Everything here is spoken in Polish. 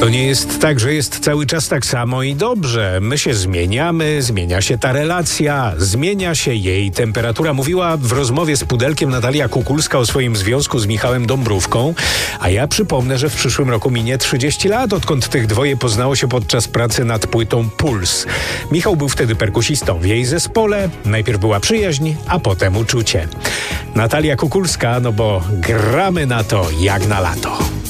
To nie jest tak, że jest cały czas tak samo i dobrze. My się zmieniamy, zmienia się ta relacja, zmienia się jej temperatura. Mówiła w rozmowie z Pudelkiem Natalia Kukulska o swoim związku z Michałem Dąbrówką, a ja przypomnę, że w przyszłym roku minie 30 lat, odkąd tych dwoje poznało się podczas pracy nad płytą Puls. Michał był wtedy perkusistą w jej zespole. Najpierw była przyjaźń, a potem uczucie. Natalia Kukulska, no bo gramy na to jak na lato.